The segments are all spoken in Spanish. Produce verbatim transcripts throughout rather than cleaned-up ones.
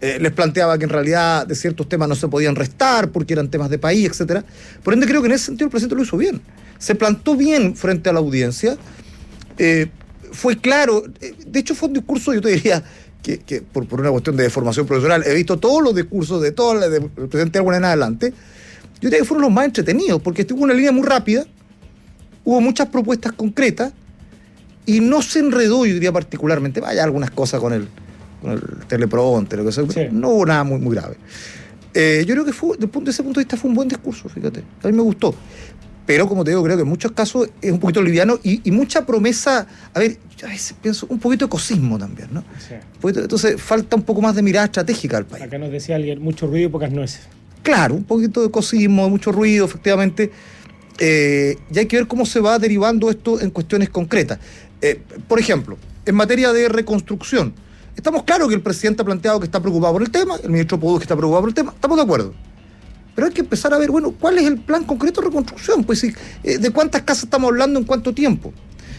eh, les planteaba que en realidad de ciertos temas no se podían restar porque eran temas de país, etcétera. Por ende, creo que en ese sentido el presidente lo hizo bien. Se plantó bien frente a la audiencia, eh, fue claro, eh, de hecho fue un discurso, yo te diría, que, que por, por una cuestión de formación profesional, he visto todos los discursos de todo el presidente Álvarez en adelante, yo diría que fueron los más entretenidos, porque tuvo una línea muy rápida, hubo muchas propuestas concretas, y no se enredó, yo diría particularmente, vaya algunas cosas con el, con el teleprompter, lo que sea, sí. No hubo nada muy, muy grave. Eh, yo creo que fue, desde ese punto de vista fue un buen discurso, fíjate, a mí me gustó. Pero, como te digo, creo que en muchos casos es un poquito liviano y, y mucha promesa, a ver, yo a veces pienso, un poquito de cosismo también, ¿no? Sí. Poquito, entonces falta un poco más de mirada estratégica al país. Acá nos decía alguien, mucho ruido y pocas nueces. Claro, un poquito de cosismo, mucho ruido, efectivamente. Eh, y hay que ver cómo se va derivando esto en cuestiones concretas. Eh, por ejemplo, en materia de reconstrucción, estamos claros que el presidente ha planteado que está preocupado por el tema, el ministro Poduz que está preocupado por el tema, estamos de acuerdo. Pero hay que empezar a ver, bueno, ¿cuál es el plan concreto de reconstrucción? Pues, ¿de cuántas casas estamos hablando en cuánto tiempo?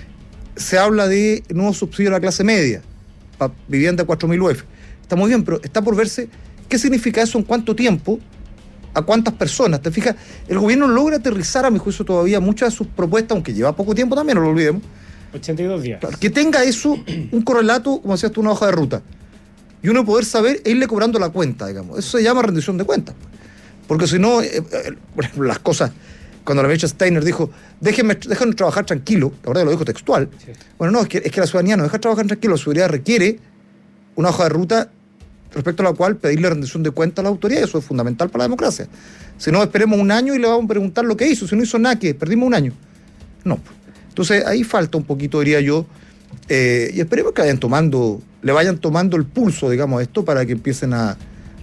Se habla de nuevos subsidios a la clase media, para vivienda cuatro mil U F. Está muy bien, pero está por verse qué significa eso en cuánto tiempo, a cuántas personas. ¿Te fijas? El gobierno logra aterrizar, a mi juicio, todavía muchas de sus propuestas, aunque lleva poco tiempo también, no lo olvidemos. ochenta y dos días. Claro, que tenga eso, un correlato, como decías tú, una hoja de ruta. Y uno poder saber e irle cobrando la cuenta, digamos. Eso se llama rendición de cuentas. Porque si no, eh, eh, por ejemplo, las cosas, cuando la ministra Steiner dijo, déjenme, déjenme trabajar tranquilo, la verdad que lo dijo textual, sí. Bueno, no, es que, es que la ciudadanía no deja trabajar tranquilo, la ciudadanía requiere una hoja de ruta respecto a la cual pedirle rendición de cuentas a la autoridad, y eso es fundamental para la democracia. Si no, esperemos un año y le vamos a preguntar lo que hizo, si no hizo nada, ¿qué? Perdimos un año. No. Entonces, ahí falta un poquito, diría yo, eh, y esperemos que vayan tomando, le vayan tomando el pulso, digamos, a esto, para que empiecen a...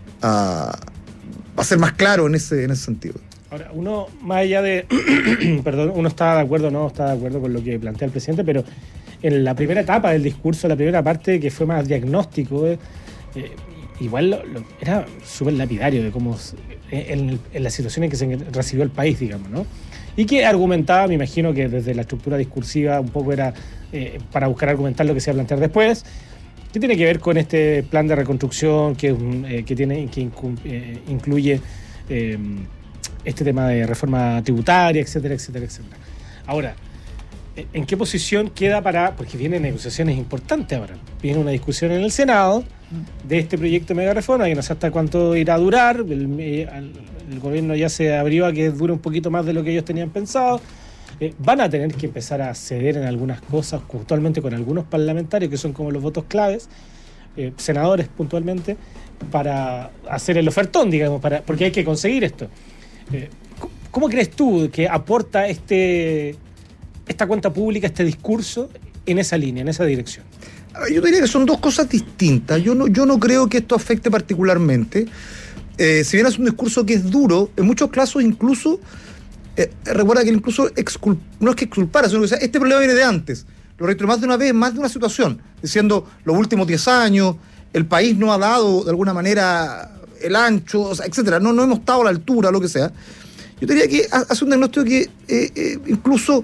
a va a ser más claro en ese, en ese sentido. Ahora, uno, más allá de, perdón, uno está de acuerdo o no está de acuerdo con lo que plantea el presidente, pero en la primera etapa del discurso, la primera parte que fue más diagnóstico, eh, eh, igual lo, lo, era súper lapidario de cómo, en, en la situación en que se recibió el país, digamos, ¿no? Y que argumentaba, me imagino que desde la estructura discursiva un poco era eh, para buscar argumentar lo que se iba a plantear después. ¿Qué tiene que ver con este plan de reconstrucción que, eh, que, tiene, que incu- eh, incluye eh, este tema de reforma tributaria, etcétera, etcétera, etcétera? Ahora, ¿en qué posición queda para...? Porque vienen negociaciones importantes ahora. Viene una discusión en el Senado de este proyecto de mega reforma, que no sé hasta cuánto irá a durar. El, el gobierno ya se abrió a que dure un poquito más de lo que ellos tenían pensado. Eh, van a tener que empezar a ceder en algunas cosas, puntualmente con algunos parlamentarios que son como los votos claves, eh, senadores puntualmente, para hacer el ofertón, digamos, para, porque hay que conseguir esto. Eh, ¿Cómo crees tú que aporta este, esta cuenta pública, este discurso, en esa línea, en esa dirección? Yo diría que son dos cosas distintas. Yo no, yo no creo que esto afecte particularmente. Eh, si bien es un discurso que es duro, en muchos casos incluso... Eh, recuerda que incluso excul- no es que exculpara, sino que o sea, este problema viene de antes. Lo reitero más de una vez, más de una situación, diciendo los últimos diez años, el país no ha dado de alguna manera el ancho, o sea, etcétera. No, no hemos estado a la altura, lo que sea. Yo diría que hace un diagnóstico que eh, eh, incluso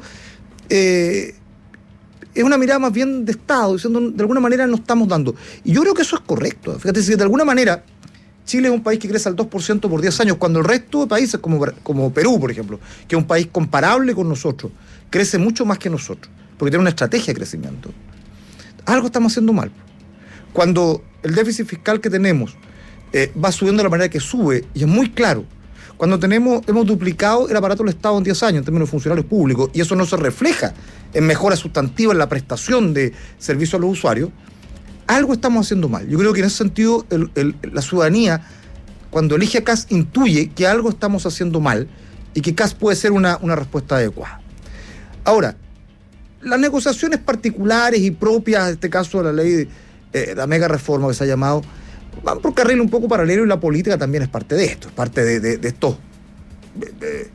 eh, es una mirada más bien de Estado, diciendo de alguna manera no estamos dando. Y yo creo que eso es correcto. Fíjate, si de alguna manera Chile es un país que crece al dos por ciento por diez años, cuando el resto de países, como, como Perú, por ejemplo, que es un país comparable con nosotros, crece mucho más que nosotros, porque tiene una estrategia de crecimiento. Algo estamos haciendo mal. Cuando el déficit fiscal que tenemos eh, va subiendo de la manera que sube, y es muy claro, cuando tenemos, hemos duplicado el aparato del Estado en diez años en términos de funcionarios públicos, y eso no se refleja en mejora sustantiva en la prestación de servicios a los usuarios, algo estamos haciendo mal. Yo creo que en ese sentido el, el, la ciudadanía, cuando elige a C A S, intuye que algo estamos haciendo mal y que C A S puede ser una, una respuesta adecuada. Ahora, las negociaciones particulares y propias, en este caso de la ley de eh, la mega reforma que se ha llamado, van por carril un poco paralelo, y la política también es parte de esto, es parte de, de, de estos de, de,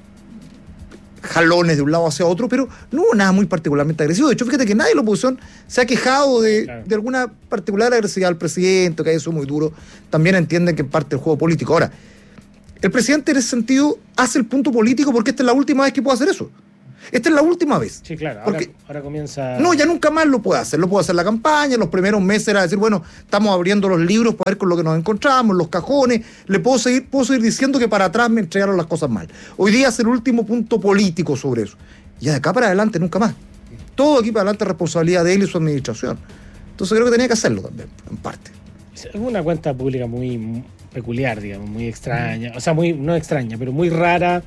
jalones de un lado hacia otro, pero no hubo nada muy particularmente agresivo. De hecho, fíjate que nadie de la oposición se ha quejado de, claro. de alguna particular agresividad al presidente, que haya sido muy duro. También entienden que es parte del juego político. Ahora, el presidente en ese sentido hace el punto político porque esta es la última vez que puede hacer eso. Esta es la última vez. Sí, claro, porque, ahora, ahora comienza... No, ya nunca más lo puede hacer. Lo puede hacer la campaña, los primeros meses era decir, bueno, estamos abriendo los libros para ver con lo que nos encontramos, los cajones, le puedo seguir, puedo seguir diciendo que para atrás me entregaron las cosas mal. Hoy día es el último punto político sobre eso. Y de acá para adelante nunca más. Todo aquí para adelante es responsabilidad de él y su administración. Entonces creo que tenía que hacerlo también, en parte. Es una cuenta pública muy peculiar, digamos, muy extraña, o sea, muy no extraña, pero muy rara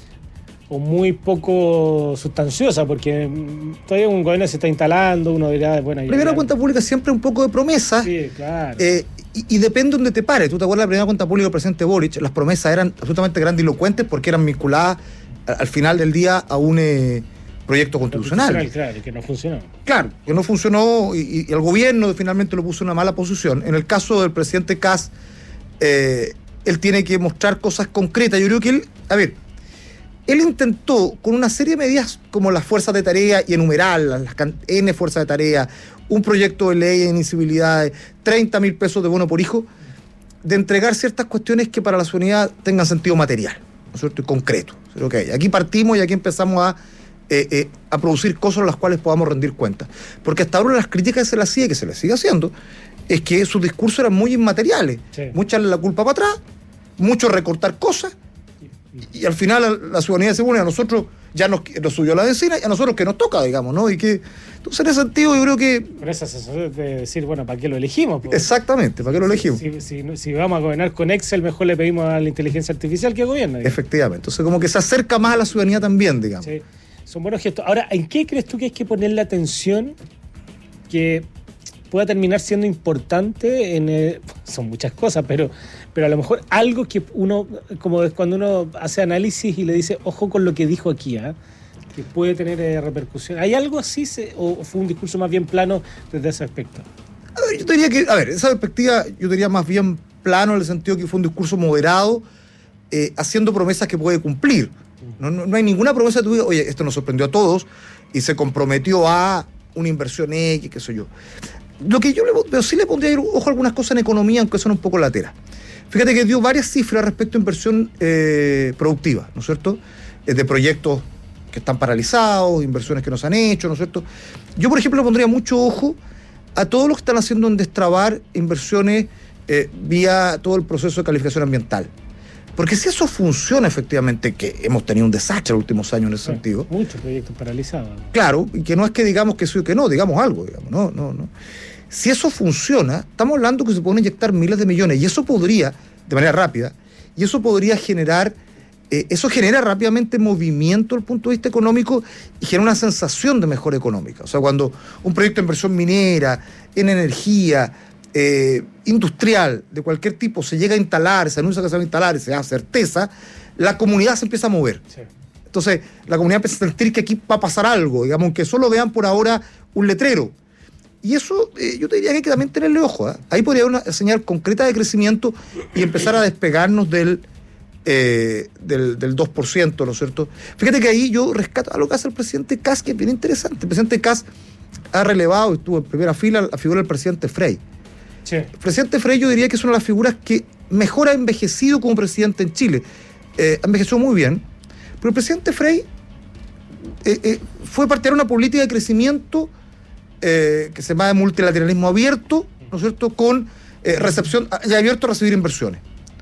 o muy poco sustanciosa, porque todavía un gobierno se está instalando, uno dirá, bueno... La primera ya... cuenta pública es siempre un poco de promesa. Sí, claro. Eh, y, y depende de donde te pare. ¿Tú te acuerdas de la primera cuenta pública del presidente Boric? Las promesas eran absolutamente grandilocuentes porque eran vinculadas al, al final del día a un eh, proyecto constitucional. constitucional. Claro, que no funcionó. Claro, que no funcionó y, y el gobierno finalmente lo puso en una mala posición. En el caso del presidente Kast, eh, él tiene que mostrar cosas concretas. Yo creo que él, a ver, él intentó con una serie de medidas como las fuerzas de tarea y enumerarlas, las N fuerzas de tarea, un proyecto de ley de inadmisibilidades, treinta mil pesos de bono por hijo, de entregar ciertas cuestiones que para la ciudadanía tengan sentido material, ¿no es cierto? Y concreto. Okay. Aquí partimos y aquí empezamos a, eh, eh, a producir cosas a las cuales podamos rendir cuentas. Porque hasta ahora las críticas que se las sigue, que se les sigue haciendo, es que sus discursos eran muy inmateriales. Sí. Muchas la culpa para atrás, mucho recortar cosas, y al final la ciudadanía se pone a nosotros, ya nos, nos subió la vecina, y a nosotros que nos toca, digamos, ¿no? Y que, entonces en ese sentido yo creo que... Por esa sensación de decir, bueno, ¿para qué lo elegimos? Pues, exactamente, ¿para qué lo elegimos? Si, si, si, si vamos a gobernar con Excel, mejor le pedimos a la inteligencia artificial que gobierne. Digamos. Efectivamente, entonces como que se acerca más a la ciudadanía también, digamos. Sí, son buenos gestos. Ahora, ¿en qué crees tú que hay que ponerle atención que pueda terminar siendo importante? En el, son muchas cosas, pero, pero a lo mejor algo que uno, como es cuando uno hace análisis y le dice, ojo con lo que dijo aquí, ¿eh? Que puede tener eh, repercusión. ¿Hay algo así se, o fue un discurso más bien plano desde ese aspecto? A ver, yo diría que, a ver, esa perspectiva yo diría más bien plano en el sentido que fue un discurso moderado, eh, haciendo promesas que puede cumplir. No, no, no hay ninguna promesa que tú digas, oye, esto nos sorprendió a todos y se comprometió a una inversión X, qué sé yo. Lo que yo le, pero sí le pondría ojo a algunas cosas en economía, aunque son un poco lateras. Fíjate que dio varias cifras respecto a inversión eh, productiva, ¿no es cierto? Eh, de proyectos que están paralizados, inversiones que no se han hecho, ¿no es cierto? Yo, por ejemplo, le pondría mucho ojo a todos los que están haciendo en destrabar inversiones eh, vía todo el proceso de calificación ambiental. Porque si eso funciona efectivamente, que hemos tenido un desastre en los últimos años en ese sí, sentido. Muchos proyectos paralizados. Claro, y que no es que digamos que sí o que no, digamos algo, digamos, no, no, no. Si eso funciona, estamos hablando que se pueden inyectar miles de millones, y eso podría, de manera rápida, y eso podría generar, eh, eso genera rápidamente movimiento desde el punto de vista económico y genera una sensación de mejora económica. O sea, cuando un proyecto de inversión minera, en energía, Eh, industrial de cualquier tipo se llega a instalar, se anuncia que se va a instalar y se da certeza, la comunidad se empieza a mover. Sí. Entonces, la comunidad empieza a sentir que aquí va a pasar algo, digamos, aunque solo vean por ahora un letrero. Y eso, eh, yo te diría que hay que también tenerle ojo, ¿eh? Ahí podría haber una señal concreta de crecimiento y empezar a despegarnos del, eh, del, del dos por ciento, ¿no es cierto? Fíjate que ahí yo rescato a lo que hace el presidente Kast, que es bien interesante. El presidente Kast ha relevado, estuvo en primera fila, la figura del presidente Frey. Sí. El presidente Frey yo diría que es una de las figuras que mejor ha envejecido como presidente en Chile. Eh, ha envejecido muy bien, pero el presidente Frey eh, eh, fue partidario de una política de crecimiento eh, que se llama de multilateralismo abierto, ¿no es cierto?, con eh, recepción, ya abierto a recibir inversiones.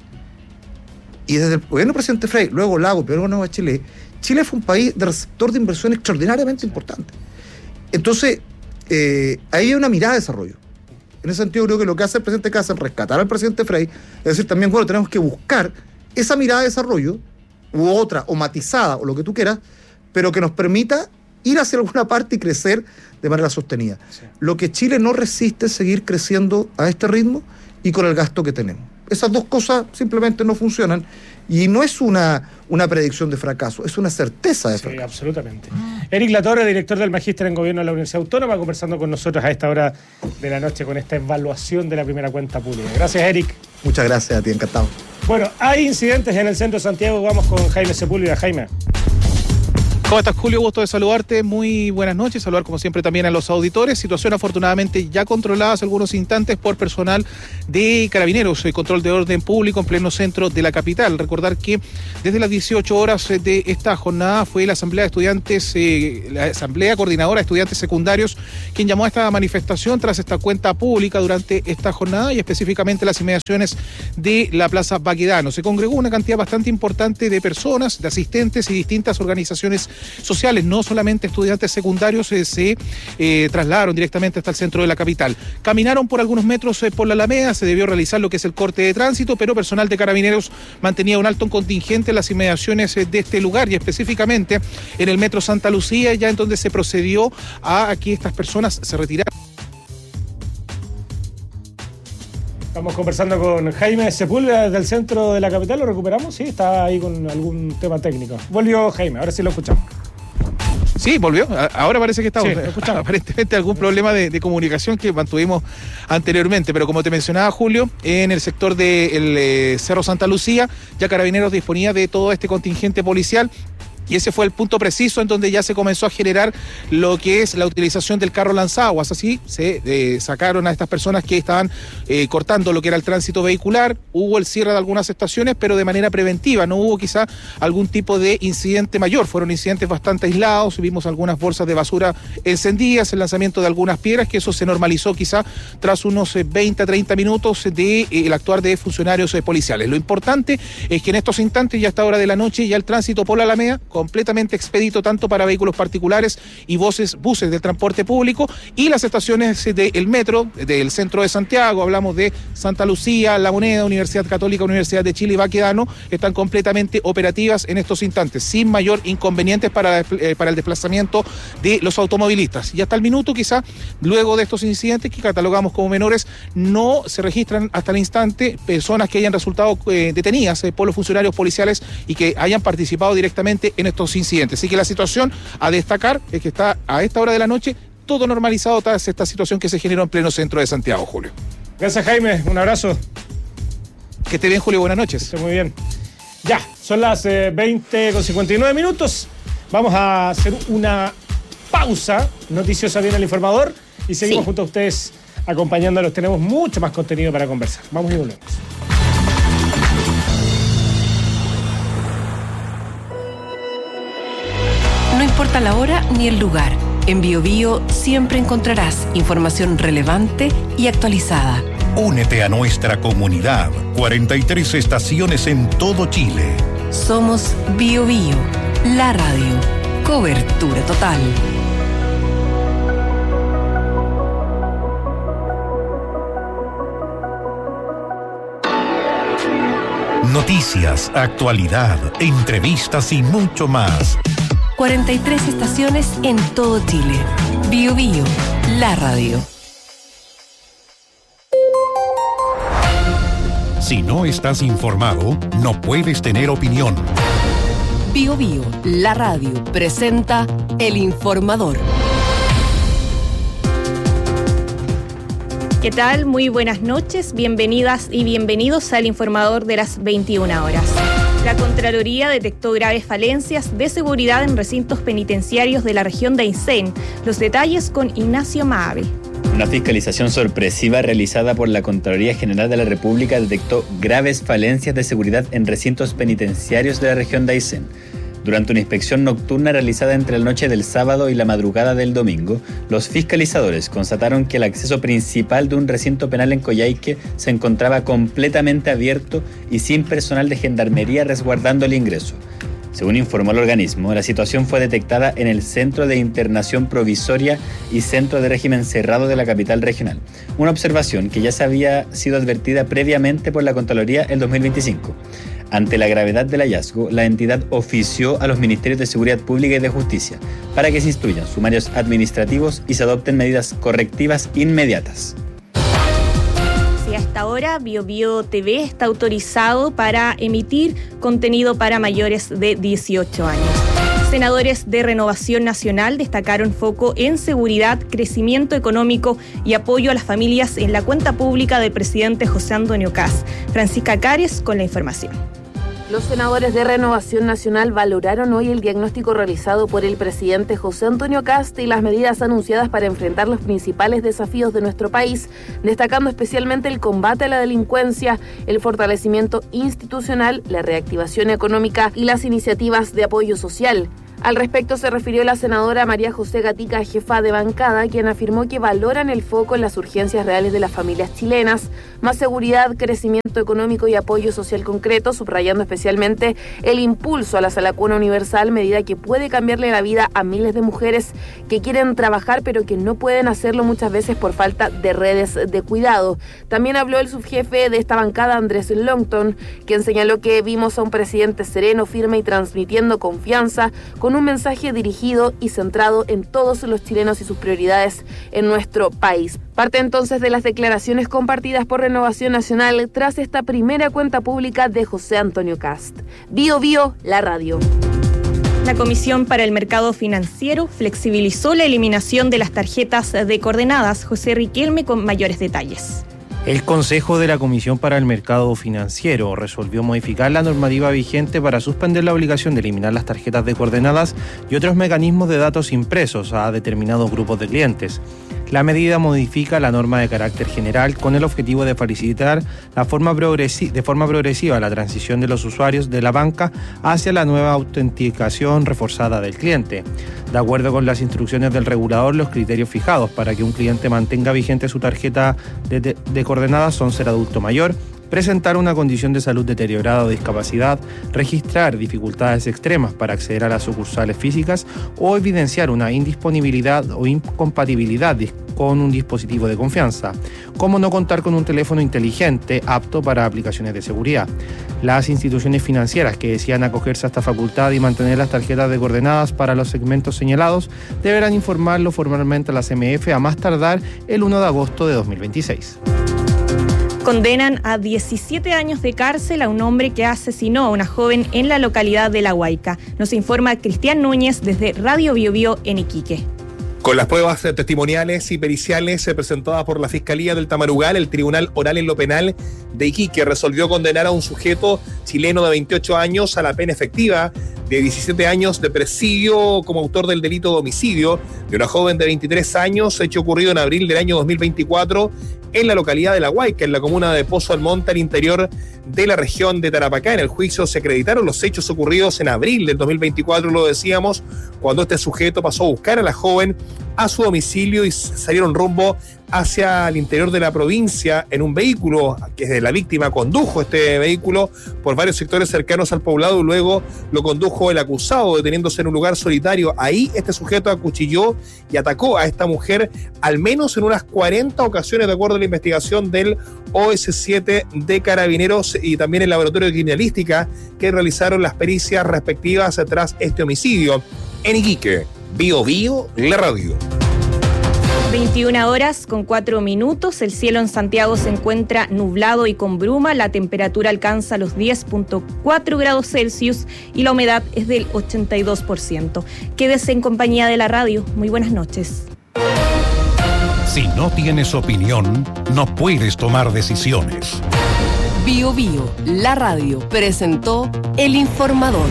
Y desde el gobierno del presidente Frey, luego Lago, pero luego Chile, Chile fue un país de receptor de inversión extraordinariamente importante. Entonces, eh, ahí hay una mirada de desarrollo. En ese sentido, creo que lo que hace el presidente Kast es rescatar al presidente Frey, es decir, también, bueno, tenemos que buscar esa mirada de desarrollo, u otra, o matizada, o lo que tú quieras, pero que nos permita ir hacia alguna parte y crecer de manera sostenida. Sí. Lo que Chile no resiste es seguir creciendo a este ritmo y con el gasto que tenemos. Esas dos cosas simplemente no funcionan y no es una, una predicción de fracaso, es una certeza de fracaso. Sí, absolutamente. Eric Latorre, director del Magíster en Gobierno de la Universidad Autónoma, conversando con nosotros a esta hora de la noche con esta evaluación de la primera cuenta pública. Gracias, Eric. Muchas gracias a ti, encantado. Bueno, hay incidentes en el centro de Santiago, vamos con Jaime Sepúlveda. Jaime. ¿Cómo estás, Julio? Gusto de saludarte. Muy buenas noches. Saludar, como siempre, también a los auditores. Situación, afortunadamente, ya controlada hace algunos instantes por personal de Carabineros, el control de orden público en pleno centro de la capital. Recordar que desde las dieciocho horas de esta jornada fue la Asamblea de Estudiantes, eh, la Asamblea Coordinadora de Estudiantes Secundarios, quien llamó a esta manifestación tras esta cuenta pública durante esta jornada y específicamente las inmediaciones de la Plaza Baquedano. Se congregó una cantidad bastante importante de personas, de asistentes y distintas organizaciones sociales, no solamente estudiantes secundarios, eh, se eh, trasladaron directamente hasta el centro de la capital. Caminaron por algunos metros eh, por la Alameda, se debió realizar lo que es el corte de tránsito, pero personal de Carabineros mantenía un alto contingente en las inmediaciones eh, de este lugar y específicamente en el metro Santa Lucía, ya en donde se procedió a que estas personas se retiraran. Estamos conversando con Jaime Sepúlveda del centro de la capital. ¿Lo recuperamos? Sí, está ahí con algún tema técnico. Volvió Jaime, ahora sí lo escuchamos. Sí, volvió. Ahora parece que estamos. Sí, aparentemente algún problema de, de comunicación que mantuvimos anteriormente. Pero como te mencionaba, Julio, en el sector del eh, Cerro Santa Lucía, ya Carabineros disponía de todo este contingente policial. Y ese fue el punto preciso en donde ya se comenzó a generar lo que es la utilización del carro lanzaguas. Así se eh, sacaron a estas personas que estaban eh, cortando lo que era el tránsito vehicular. Hubo el cierre de algunas estaciones, pero de manera preventiva. No hubo quizá algún tipo de incidente mayor. Fueron incidentes bastante aislados. Vimos algunas bolsas de basura encendidas, el lanzamiento de algunas piedras, que eso se normalizó quizá tras unos eh, veinte a treinta minutos del de, eh, actuar de funcionarios eh, policiales. Lo importante es que en estos instantes, ya a esta hora de la noche, ya el tránsito por la Alameda completamente expedito tanto para vehículos particulares y buses, buses del transporte público y las estaciones del metro del centro de Santiago. Hablamos de Santa Lucía, La Moneda, Universidad Católica, Universidad de Chile y Baquedano, están completamente operativas en estos instantes, sin mayor inconvenientes para, eh, para el desplazamiento de los automovilistas. Y hasta el minuto, quizá, luego de estos incidentes que catalogamos como menores, no se registran hasta el instante personas que hayan resultado eh, detenidas eh, por los funcionarios policiales y que hayan participado directamente en estos incidentes. Así que la situación a destacar es que está a esta hora de la noche todo normalizado tras esta situación que se generó en pleno centro de Santiago, Julio. Gracias, Jaime, un abrazo. Que esté bien, Julio, buenas noches. Esté muy bien. Ya, son las eh, veinte con cincuenta y nueve minutos. Vamos a hacer una pausa noticiosa bien el informador y seguimos sí. junto a ustedes acompañándolos. Tenemos mucho más contenido para conversar. Vamos y volvemos. No importa la hora ni el lugar, en BioBio siempre encontrarás información relevante y actualizada. Únete a nuestra comunidad. cuarenta y tres estaciones en todo Chile. Somos BioBio, la radio. Cobertura total. Noticias, actualidad, entrevistas y mucho más. cuarenta y tres estaciones en todo Chile. BioBio, la radio. Si no estás informado, no puedes tener opinión. BioBio, la radio, presenta El Informador. ¿Qué tal? Muy buenas noches, bienvenidas y bienvenidos al Informador de las veintiuna horas. La Contraloría detectó graves falencias de seguridad en recintos penitenciarios de la región de Aysén. Los detalles con Ignacio Maave. Una fiscalización sorpresiva realizada por la Contraloría General de la República detectó graves falencias de seguridad en recintos penitenciarios de la región de Aysén. Durante una inspección nocturna realizada entre la noche del sábado y la madrugada del domingo, los fiscalizadores constataron que el acceso principal de un recinto penal en Coyhaique se encontraba completamente abierto y sin personal de gendarmería resguardando el ingreso. Según informó el organismo, la situación fue detectada en el Centro de Internación Provisoria y Centro de Régimen Cerrado de la capital regional, una observación que ya se había sido advertida previamente por la Contraloría en dos mil veinticinco. Ante la gravedad del hallazgo, la entidad ofició a los Ministerios de Seguridad Pública y de Justicia para que se instruyan sumarios administrativos y se adopten medidas correctivas inmediatas. Sí, hasta ahora BioBio T V está autorizado para emitir contenido para mayores de dieciocho años. Senadores de Renovación Nacional destacaron foco en seguridad, crecimiento económico y apoyo a las familias en la cuenta pública del presidente José Antonio Kast. Francisca Cares con la información. Los senadores de Renovación Nacional valoraron hoy el diagnóstico realizado por el presidente José Antonio Kast y las medidas anunciadas para enfrentar los principales desafíos de nuestro país, destacando especialmente el combate a la delincuencia, el fortalecimiento institucional, la reactivación económica y las iniciativas de apoyo social. Al respecto se refirió la senadora María José Gatica, jefa de bancada, quien afirmó que valoran el foco en las urgencias reales de las familias chilenas, más seguridad, crecimiento económico y apoyo social concreto, subrayando especialmente el impulso a la salacuna universal, medida que puede cambiarle la vida a miles de mujeres que quieren trabajar pero que no pueden hacerlo muchas veces por falta de redes de cuidado. También habló el subjefe de esta bancada, Andrés Longton, quien señaló que vimos a un presidente sereno, firme y transmitiendo confianza, con un mensaje dirigido y centrado en todos los chilenos y sus prioridades en nuestro país. Parte entonces de las declaraciones compartidas por Renovación Nacional tras esta primera cuenta pública de José Antonio Kast. Bio Bio, la radio. La Comisión para el Mercado Financiero flexibilizó la eliminación de las tarjetas de coordenadas. José Riquelme con mayores detalles. El Consejo de la Comisión para el Mercado Financiero resolvió modificar la normativa vigente para suspender la obligación de eliminar las tarjetas de coordenadas y otros mecanismos de datos impresos a determinados grupos de clientes. La medida modifica la norma de carácter general con el objetivo de facilitar la forma progresi- de forma progresiva la transición de los usuarios de la banca hacia la nueva autenticación reforzada del cliente. De acuerdo con las instrucciones del regulador, los criterios fijados para que un cliente mantenga vigente su tarjeta de, de, de coordenadas son ser adulto mayor, presentar una condición de salud deteriorada o discapacidad, registrar dificultades extremas para acceder a las sucursales físicas o evidenciar una indisponibilidad o incompatibilidad con un dispositivo de confianza, como no contar con un teléfono inteligente apto para aplicaciones de seguridad. Las instituciones financieras que decidan acogerse a esta facultad y mantener las tarjetas de coordenadas para los segmentos señalados deberán informarlo formalmente a la C M F a más tardar el primero de agosto de dos mil veintiséis. Condenan a diecisiete años de cárcel a un hombre que asesinó a una joven en la localidad de La Huayca. Nos informa Cristian Núñez desde Radio Bio Bio en Iquique. Con las pruebas testimoniales y periciales presentadas por la Fiscalía del Tamarugal, el Tribunal Oral en lo Penal de Iquique resolvió condenar a un sujeto chileno de veintiocho años a la pena efectiva de diecisiete años de presidio como autor del delito de homicidio de una joven de veintitrés años, hecho ocurrido en abril del año dos mil veinticuatro en la localidad de La Huayca, en la comuna de Pozo Almonte, al interior de la región de Tarapacá. En el juicio se acreditaron los hechos ocurridos en abril del dos mil veinticuatro, lo decíamos, cuando este sujeto pasó a buscar a la joven a su domicilio y salieron rumbo hacia el interior de la provincia en un vehículo que de la víctima condujo este vehículo por varios sectores cercanos al poblado y luego lo condujo el acusado, deteniéndose en un lugar solitario. Ahí este sujeto acuchilló y atacó a esta mujer al menos en unas cuarenta ocasiones, de acuerdo a la investigación del O S siete de Carabineros y también el laboratorio de criminalística que realizaron las pericias respectivas tras este homicidio. En Iquique, Bio Bio, la radio. veintiuna horas con cuatro minutos. El cielo en Santiago se encuentra nublado y con bruma. La temperatura alcanza los diez punto cuatro grados Celsius y la humedad es del ochenta y dos por ciento. Quédese en compañía de la radio. Muy buenas noches. Si no tienes opinión, no puedes tomar decisiones. Bio Bio, la radio, presentó El Informador.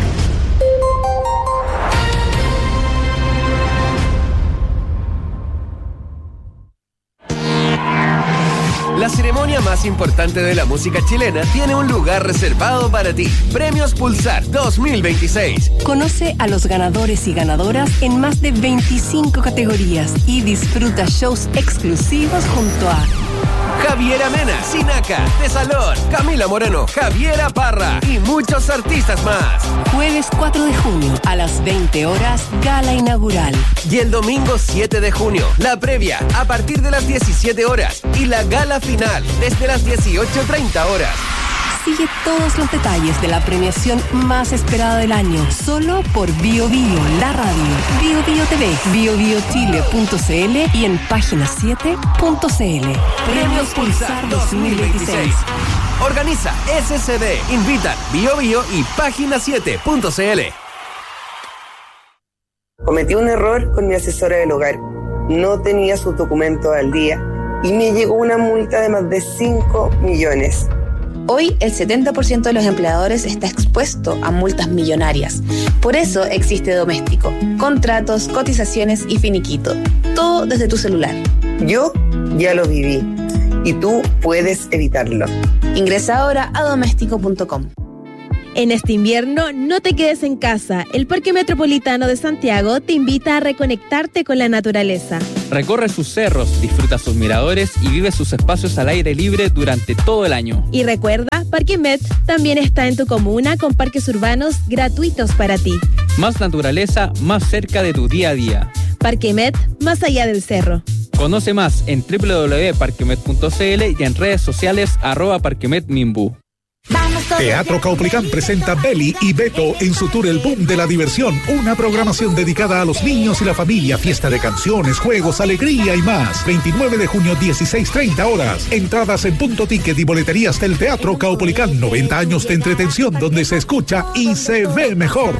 La ceremonia más importante de la música chilena tiene un lugar reservado para ti. Premios Pulsar dos mil veintiséis. Conoce a los ganadores y ganadoras en más de veinticinco categorías y disfruta shows exclusivos junto a Javiera Mena, Sinaca, De Salón, Camila Moreno, Javiera Parra y muchos artistas más. Jueves cuatro de junio a las veinte horas, gala inaugural. Y el domingo siete de junio, la previa a partir de las diecisiete horas y la gala final desde las dieciocho treinta horas. Sigue todos los detalles de la premiación más esperada del año, solo por Bio Bio, la radio, Bio Bio T V, bio bio chile punto c l y en página siete punto c l. Premios Pulsar dos mil veintiséis. Organiza S C D, invitan Bio Bio y página siete punto c l. Cometí un error con mi asesora del hogar. No tenía sus documentos al día y me llegó una multa de más de cinco millones. Hoy el setenta por ciento de los empleadores está expuesto a multas millonarias. Por eso existe Doméstico. Contratos, cotizaciones y finiquito. Todo desde tu celular. Yo ya lo viví y tú puedes evitarlo. Ingresa ahora a doméstico punto com. En este invierno, no te quedes en casa. El Parque Metropolitano de Santiago te invita a reconectarte con la naturaleza. Recorre sus cerros, disfruta sus miradores y vive sus espacios al aire libre durante todo el año. Y recuerda, Parque Met también está en tu comuna con parques urbanos gratuitos para ti. Más naturaleza, más cerca de tu día a día. Parque Met, más allá del cerro. Conoce más en doble u doble u doble u punto parquemet punto c l y en redes sociales arroba parquemetmimbu. Teatro Caupolicán presenta Beli y Beto en su tour El Boom de la Diversión, una programación dedicada a los niños y la familia, fiesta de canciones, juegos, alegría y más. veintinueve de junio, dieciséis treinta horas. Entradas en Punto Ticket y boleterías del Teatro Caupolicán. noventa años de entretención donde se escucha y se ve mejor.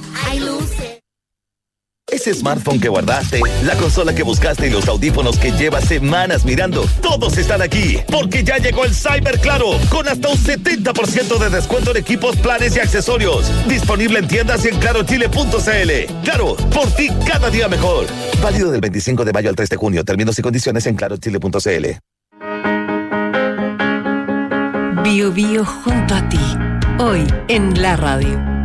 Ese smartphone que guardaste, la consola que buscaste y los audífonos que llevas semanas mirando, todos están aquí, porque ya llegó el Cyber Claro, con hasta un setenta por ciento de descuento en equipos, planes y accesorios. Disponible en tiendas y en claro chile punto c l. Claro, por ti cada día mejor. Válido del veinticinco de mayo al tres de junio. Términos y condiciones en claro chile punto c l. Bio Bio junto a ti, hoy en la radio.